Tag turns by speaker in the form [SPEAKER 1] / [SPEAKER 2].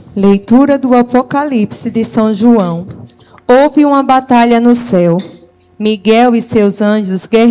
[SPEAKER 1] Leitura do Apocalipse de São João. Houve uma batalha no céu. Miguel e seus anjos guerrearam